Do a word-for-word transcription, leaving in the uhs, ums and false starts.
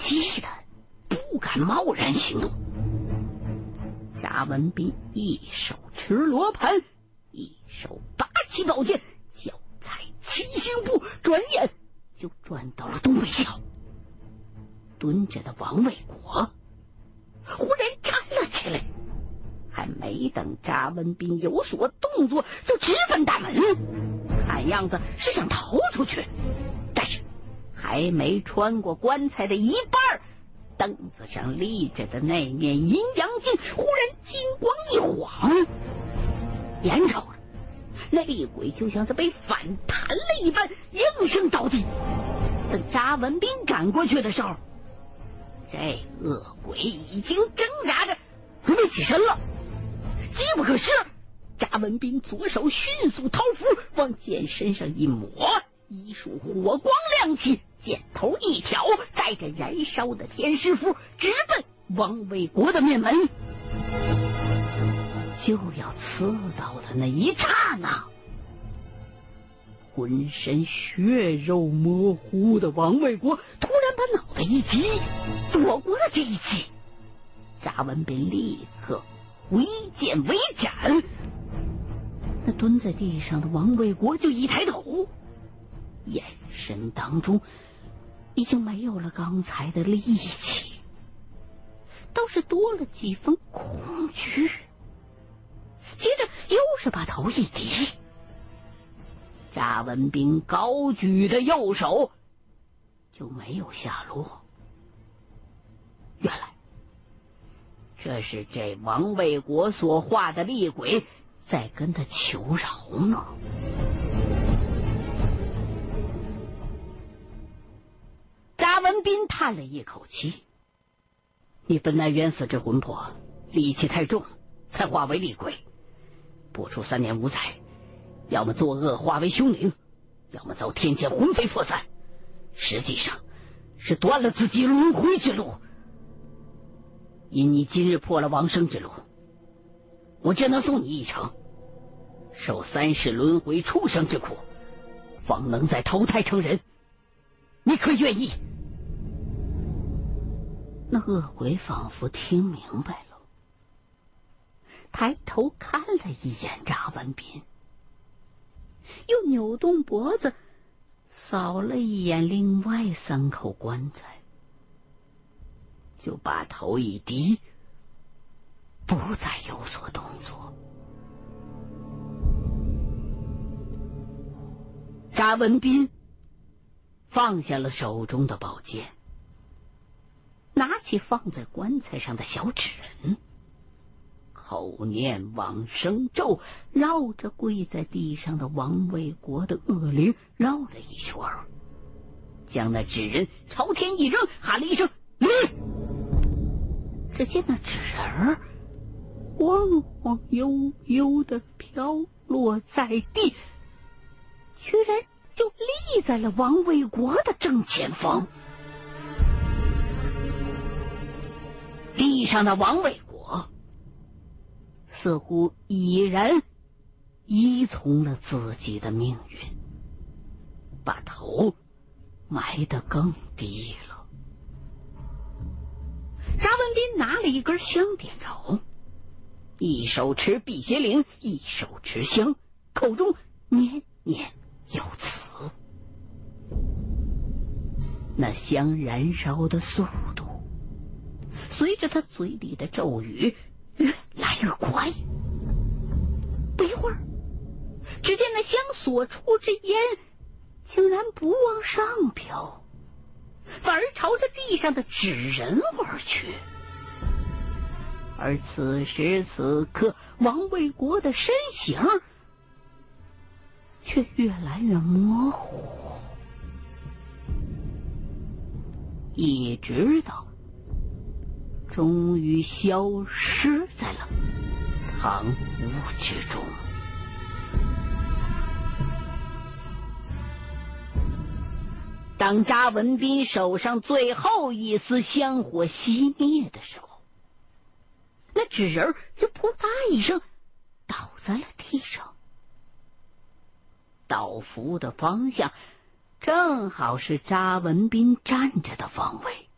忌的，不敢贸然行动。查文斌一手持罗盘，一手拔起宝剑，脚踩七星步，转眼就转到了东北角。蹲着的王卫国忽然站了起来，还没等查文斌有所动作，就直奔大门，看样子是想逃出去。但是还没穿过棺材的一半，凳子上立着的那面阴阳镜忽然金光一晃，眼瞅着那厉鬼就像是被反弹了一般，应声倒地。等查文斌赶过去的时候，这恶鬼已经挣扎着准备起身了。机不可失，查文斌左手迅速掏符，往剑身上一抹，一束火光亮起，箭头一挑，带着燃烧的天师符直奔王卫国的面门。就要刺到的那一刹那，浑身血肉模糊的王卫国突然把脑袋一击，躲过了这一击。查文斌立刻挥剑为斩，那蹲在地上的王卫国就一抬头，眼神当中已经没有了刚才的力气，倒是多了几分恐惧。接着又是把头一低，查文斌高举的右手就没有下落。原来这是这王卫国所画的厉鬼在跟他求饶呢。查文斌叹了一口气，你本来冤死之魂魄，戾气太重，才化为厉鬼。不出三年五载，要么作恶化为凶灵，要么遭天谴魂飞魄散，实际上是断了自己轮回之路。因你今日破了往生之路，我只能送你一程，受三世轮回畜生之苦，方能再投胎成人。你可愿意？那恶鬼仿佛听明白了，抬头看了一眼查文斌，又扭动脖子扫了一眼另外三口棺材，就把头一低，不再有所动作。查文斌放下了手中的宝剑，拿起放在棺材上的小纸人，口念往生咒，绕着跪在地上的王卫国的恶灵绕了一圈，将那纸人朝天一扔，喊了一声立。只见那纸人晃晃悠悠地飘落在地，居然就立在了王卫国的正前方。地上的王卫国似乎已然依从了自己的命运，把头埋得更低了。查文斌拿了一根香点着，一手持辟邪铃，一手持香，口中念念有词。那香燃烧的速度随着他嘴里的咒语越来越快。不一会儿，只见那香所出之烟竟然不往上飘，反而朝着地上的纸人而去。而此时此刻，王卫国的身形却越来越模糊，一直到终于消失在了堂屋之中。当查文斌手上最后一丝香火熄灭的时候，那纸人就扑啦一声倒在了地上。倒伏的方向正好是查文斌站着的方位。